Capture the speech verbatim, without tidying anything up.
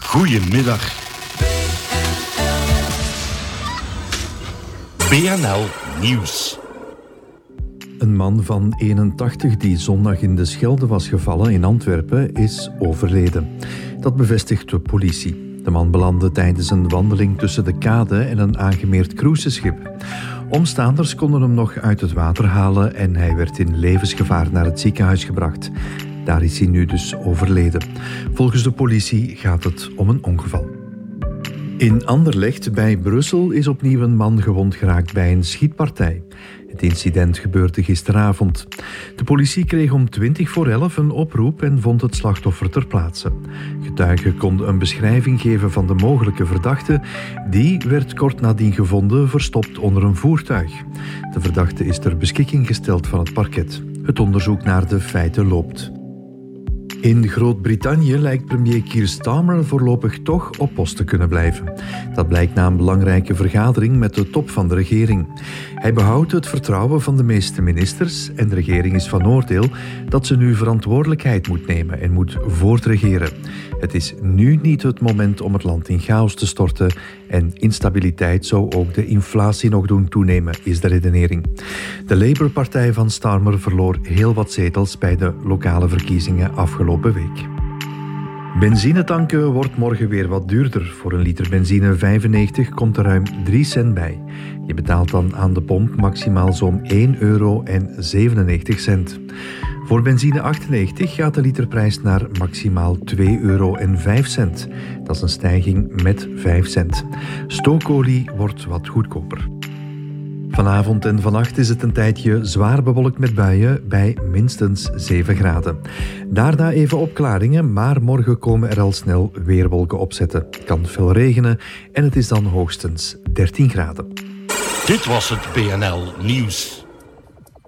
Goedemiddag. B N L Nieuws. Een man van eenentachtig die zondag in de Schelde was gevallen in Antwerpen is overleden. Dat bevestigt de politie. De man belandde tijdens een wandeling tussen de kade en een aangemeerd cruiseschip. Omstaanders konden hem nog uit het water halen en hij werd in levensgevaar naar het ziekenhuis gebracht. Daar is hij nu dus overleden. Volgens de politie gaat het om een ongeval. In Anderlecht bij Brussel is opnieuw een man gewond geraakt bij een schietpartij. Het incident gebeurde gisteravond. De politie kreeg om twintig voor elf een oproep en vond het slachtoffer ter plaatse. Getuigen konden een beschrijving geven van de mogelijke verdachte. Die werd kort nadien gevonden, verstopt onder een voertuig. De verdachte is ter beschikking gesteld van het parket. Het onderzoek naar de feiten loopt. In Groot-Brittannië lijkt premier Keir Starmer voorlopig toch op post te kunnen blijven. Dat blijkt na een belangrijke vergadering met de top van de regering. Hij behoudt het vertrouwen van de meeste ministers en de regering is van oordeel dat ze nu verantwoordelijkheid moet nemen en moet voortregeren. Het is nu niet het moment om het land in chaos te storten en instabiliteit zou ook de inflatie nog doen toenemen, is de redenering. De Labour-partij van Starmer verloor heel wat zetels bij de lokale verkiezingen afgelopen week. Benzine tanken wordt morgen weer wat duurder. Voor een liter benzine vijfennegentig komt er ruim drie cent bij. Je betaalt dan aan de pomp maximaal zo'n één euro en zevenennegentig cent. Voor benzine achtennegentig gaat de literprijs naar maximaal twee euro en vijf cent. Dat is een stijging met vijf cent. Stookolie wordt wat goedkoper. Vanavond en vannacht is het een tijdje zwaar bewolkt met buien bij minstens zeven graden. Daarna even opklaringen, maar morgen komen er al snel weerwolken opzetten. Het kan veel regenen en het is dan hoogstens dertien graden. Dit was het B N L Nieuws.